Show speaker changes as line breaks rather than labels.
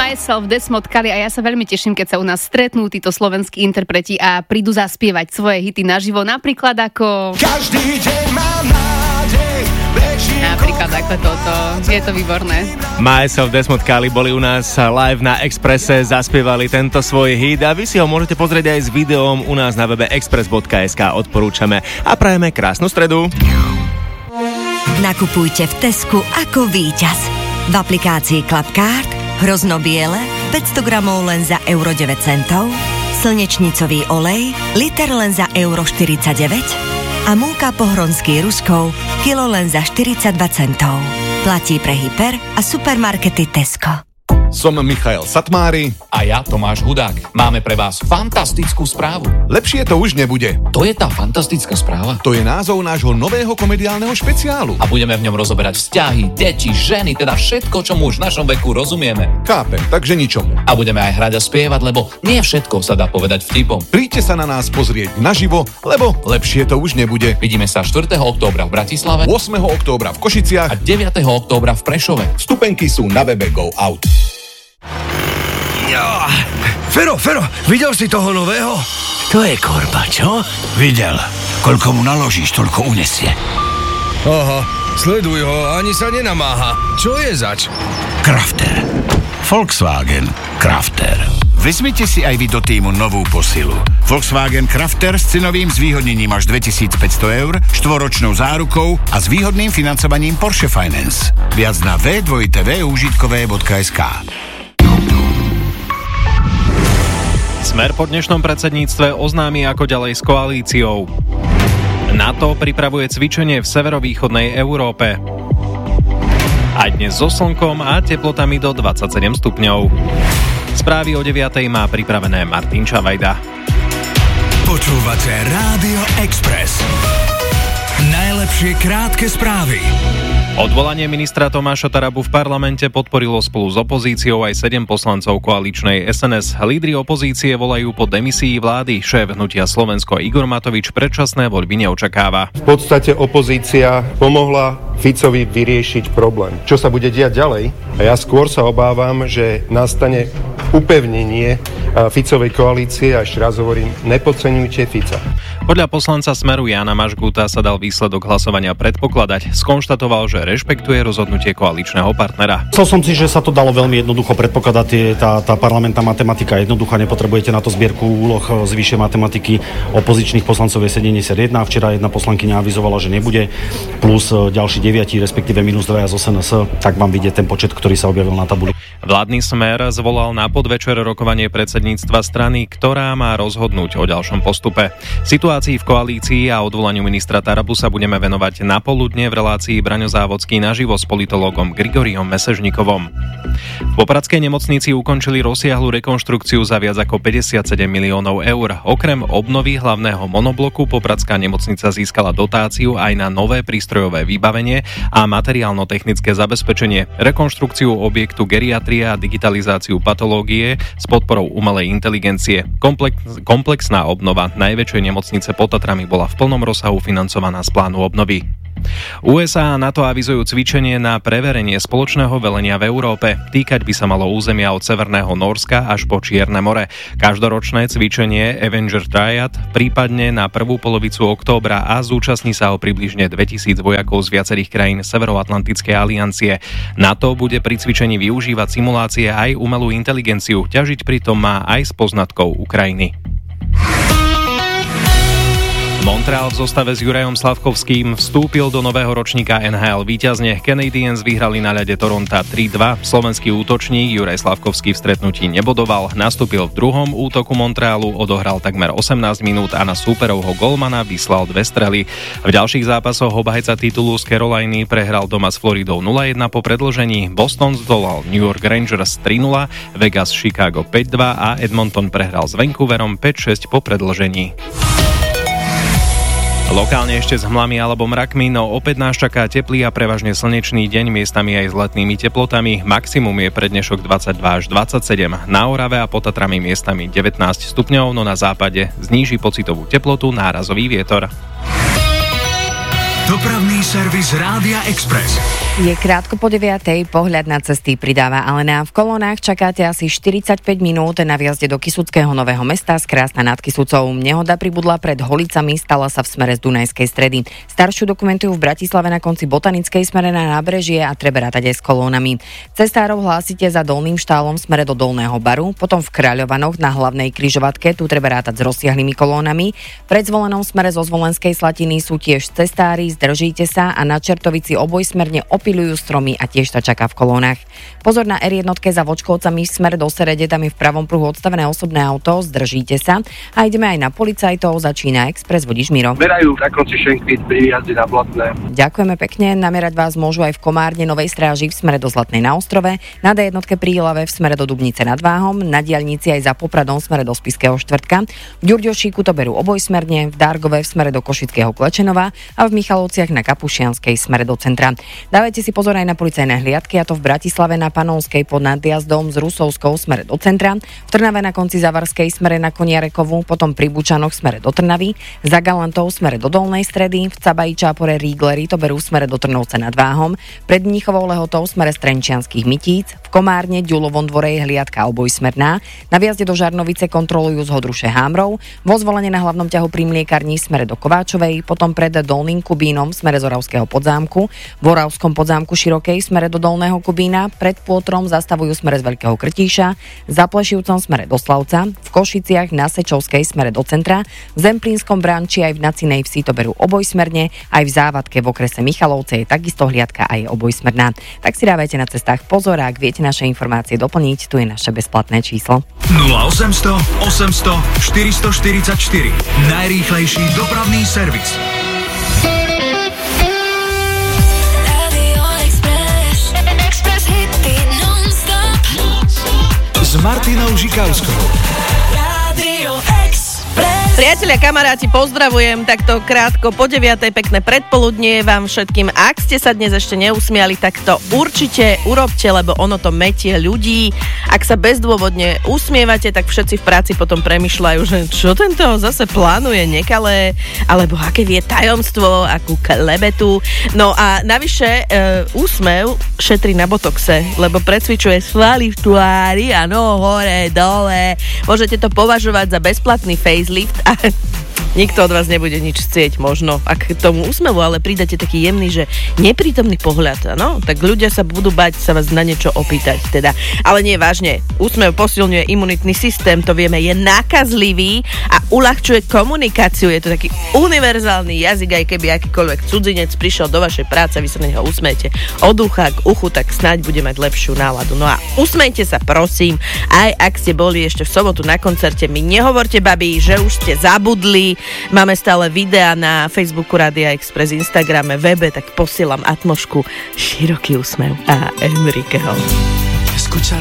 Myself, Desmond Kali, a ja sa veľmi teším, keď sa u nás stretnú títo slovenskí interpreti a prídu zaspievať svoje hity naživo, napríklad ako...
Každý deň mám nádej,
napríklad ako toto, je to výborné.
Myself, Desmond Kali boli u nás live na Expresse, zaspievali tento svoj hit a vy si ho môžete pozrieť aj s videom u nás na webe express.sk, odporúčame a prajeme krásnu stredu.
Nakupujte v Tesku ako víťaz. V aplikácii Clubcard hrozno biele 500 gramov len za euro 9 centov, slnečnicový olej liter len za euro 49 a múka pohronský Ruskov kilo len za 42 centov. Platí pre hyper a supermarkety Tesco.
Som Michael Satmári.
A ja Tomáš Hudák. Máme pre vás fantastickú správu.
Lepšie to už nebude.
To je tá fantastická správa.
To je názov nášho nového komediálneho špeciálu.
A budeme v ňom rozoberať vzťahy, deti, ženy, teda všetko, čo mu už v našom veku rozumieme.
Chápem, takže ničomu.
A budeme aj hrať a spievať, lebo nie všetko sa dá povedať vtipom.
Príďte sa na nás pozrieť naživo, lebo lepšie to už nebude.
Vidíme sa 4. októbra v Bratislave,
8. októbra v Košiciach
a 9. októbra v Prešove.
Vstupenky sú na webe Go Out.
Fero, videl si toho nového?
To je korba, čo? Videl. Koľko mu naložíš, toľko unesie.
Aha, sleduj ho, ani sa nenamáha. Čo je zač?
Crafter. Volkswagen Crafter. Vezmite si aj vy do týmu novú posilu. Volkswagen Crafter s cenovým zvýhodnením až 2500 eur, štvoročnou zárukou a s výhodným financovaním Porsche Finance. Viac na v2tv.užitkové.sk.
Smer po dnešnom predsedníctve oznámi, ako ďalej s koalíciou. NATO pripravuje cvičenie v severovýchodnej Európe. Aj dnes so slnkom a teplotami do 27 stupňov. Správy o 9:00 má pripravené Martin Čavajda.
Počúvate Rádio Express. Najlepšie krátke správy.
Odvolanie ministra Tomáša Tarabu v parlamente podporilo spolu s opozíciou aj 7 poslancov koaličnej SNS. Lídri opozície volajú po demisii vlády. Šéf hnutia Slovensko Igor Matovič predčasné voľby neočakáva.
V podstate opozícia pomohla Ficovi vyriešiť problém. Čo sa bude diať ďalej? A ja skôr sa obávam, že nastane upevnenie Ficovej koalície, a ešte raz hovorím, nepodceňujte Fica.
Podľa poslanca Smeru Jána Mažguta sa dal výsledok hlasovania predpokladať. Skonštatoval, že rešpektuje rozhodnutie koaličného partnera.
Chcel som si, že sa to dalo veľmi jednoducho predpokladať. Tá parlamentná matematika je jednoduchá, nepotrebujete na to zbierku úloh z vyššej matematiky. Opozičných poslancov je 71, včera jedna poslankyňa avizovala, že nebude, plus ďalší 9, respektíve minus 2 z SNS, tak vám vidieť ten počet, ktorý sa objavil na tabuli.
Vládny Smer zvolal na podvečer rokovanie predsedníctva strany, ktorá má rozhodnúť o ďalšom postupe. Situácii v koalícii a odvolaniu ministra Tarabu sa budeme venovať na poludne v relácii Braňo Závodský naživo s politológom Grigoriom Mesežnikovom. V popradskej nemocnici ukončili rozsiahlu rekonštrukciu za viac ako 57 miliónov eur. Okrem obnovy hlavného monobloku popradská nemocnica získala dotáciu aj na nové prístrojové vybavenie a materiálno-technické zabezpečenie, rekonštrukciu objektu geriatria a digitalizáciu patológie s podporou umelej inteligencie. Komplexná obnova najväčšej nemocnice pod Tatrami bola v plnom rozsahu financovaná z plánu obnovy. USA a NATO avizujú cvičenie na preverenie spoločného velenia v Európe. Týkať by sa malo územia od Severného Nórska až po Čierne more. Každoročné cvičenie Avenger Triad prípadne na prvú polovicu októbra a zúčastní sa ho približne 2000 vojakov z viacerých krajín Severoatlantickej aliancie. NATO bude pri cvičení využívať simulácie aj umelú inteligenciu. Ťažiť pritom má aj z poznatkov Ukrajiny. Montreal v zostave s Jurajom Slavkovským vstúpil do nového ročníka NHL víťazne. Canadiens vyhrali na ľade Toronta 3-2. Slovenský útočník Juraj Slavkovský v stretnutí nebodoval. Nastúpil v druhom útoku Montrealu, odohral takmer 18 minút a na súperovho golmana vyslal 2 strely. V ďalších zápasoch obhajca titulu z Caroliny prehral doma s Floridou 0-1 po predĺžení. Boston zdolal New York Rangers 3-0, Vegas Chicago 5-2 a Edmonton prehral s Vancouverom 5-6 po predĺžení. Lokálne ešte s hmlami alebo mrakmi, no opäť nás čaká teplý a prevažne slnečný deň, miestami aj s letnými teplotami. Maximum je pre dnešok 22 až 27. Na Orave a pod Tatrami miestami 19 stupňov, no na západe zníži pocitovú teplotu nárazový vietor.
Dopravný servis Rádia Express.
Je krátko po 9:00, pohľad na cesty pridáva Alena. V kolónach čakáte asi 45 minút na výjazde do Kysuckého Nového Mesta z Krásna nad Kysucou. Nehoda pribudla pred Holicami, stala sa v smere z Dunajskej Stredy. Staršiu dokumentujú v Bratislave na konci Botanickej smere na nábrežie a treba rátať aj s kolónami. Cestárov hlásite za Dolným Štálom smere do Dolného Baru, potom v Kráľovanoch na hlavnej križovatke, tu treba rátať s rozsiahlými kolónami. Pred Zvolenou smere zo Zvolenskej Slatiny sú tiež cestári, zdržíte sa a na Čertovici obojsmerne opiľujú stromy a tiež sa čaká v kolónach. Pozor na R1 za Vočkovcami v smere do Serede, tam je v pravom pruhu odstavené osobné auto, zdržíte sa. A ideme aj na policajtov, začína Express vodič Miro.
Merajú na konci Šenkvít pri výjazde na Blatné.
Ďakujeme pekne, namerať vás môžu aj v Komárne Novej Stráži v smere do Zlatnej na Ostrove, na D1 pri Ilave v smere do Dubnice nad Váhom, na diaľnici aj za Popradom v smere do Spišského Štvrtka. V Ďurďošíku to berú obojsmerne, v Dargove v smere do Košického Klečenova a v Michalovciach na Kapušianskej smere do centra. Dávajte si pozor aj na policajné hliadky, a to v Bratislave na Panonskej pod nadjazdom z Rusovskou smere do centra, v Trnave na konci Zavarskej smere na Koniarekovu, potom pri Bučanoch smere do Trnavy, za Galantov smere do Dolnej Stredy, v Cabaji Čápore Rígleri to berú smere do Trnovca nad Váhom, pred Mnichovou Lehotou smere z Trenčianskych Mytíc, v Komárne Ďulovom dvore je hliadka obojsmerná, na výjazde do Žarnovice kontrolujú z Hodruše Hámrov, vo Zvolene na hlavnom ťahu pri Mliekarni smere do Kováčovej, potom pred Dolným Kubínom smere z Oravského Podzámku, v Oravskom Podzámku Širokej smere do Dolného Kubína, pred Pôtrom zastavujú smere z Veľkého Krtíša, za Plešivcom smere do Slavca, v Košiciach na Sečovskej smere do centra, v Zemplínskom Branči aj v Nacinej Vsi to berú obojsmerne, aj v Závadke v okrese Michalovce je takisto hliadka a je obojsmerná. Tak si dávajte na cestách pozor, a ak viete naše informácie doplniť, tu je naše bezplatné číslo.
0800 800 444. Najrýchlejší dopravný servis. S Martinou Žikauskou.
Priatelia, kamaráti, pozdravujem takto krátko po 9:00, pekné predpoludnie vám všetkým. Ak ste sa dnes ešte neusmiali, tak to určite urobte, lebo ono to metie ľudí. Ak sa bezdôvodne usmievate, tak všetci v práci potom premýšľajú, že čo tento zase plánuje nekalé, alebo aké vie tajomstvo, akú klebetu. No a navyše úsmev šetrí na botoxe, lebo precvičuje svaly v tvári, áno, hore, dole. Môžete to považovať za bezplatný facelift a nikto od vás nebude nič chcieť možno, ak k tomu úsmevu, ale pridáte taký jemný, že neprítomný pohľad, no, tak ľudia sa budú bať sa vás na niečo opýtať, teda. Ale nie, vážne, úsmev posilňuje imunitný systém, to vieme, je nákazlivý a uľahčuje komunikáciu, je to taký univerzálny jazyk, aj keby akýkoľvek cudzinec prišiel do vašej práce, vy sa na neho usmejete od ucha k uchu, tak snáď bude mať lepšiu náladu. No a usmejte sa, prosím, aj ak ste boli ešte v sobotu na koncerte, mi nehovorte, babi, že už ste zabudli. Máme stále videá na Facebooku Rádia Express, Instagrame, webe, tak posielam atmošku, široký úsmev a Enriqueho.